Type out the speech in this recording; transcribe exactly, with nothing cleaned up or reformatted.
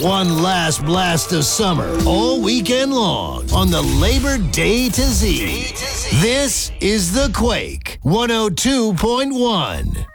One last blast of summer all weekend long on the Labor Day to Z. This is The Quake one oh two point one.